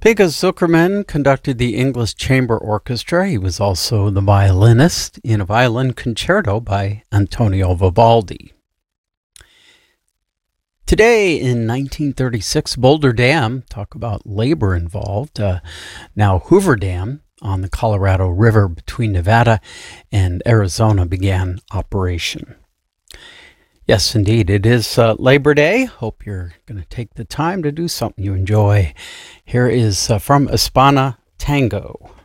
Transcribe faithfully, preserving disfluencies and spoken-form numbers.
Pegasus Zuckerman conducted the English Chamber Orchestra. He was also the violinist in a violin concerto by Antonio Vivaldi. Today in nineteen thirty-six, Boulder Dam, talk about labor involved, uh, now Hoover Dam on the Colorado River between Nevada and Arizona began operation. Yes, indeed, it is uh, Labor Day. Hope you're going to take the time to do something you enjoy. Here is uh, from Hispana Tango.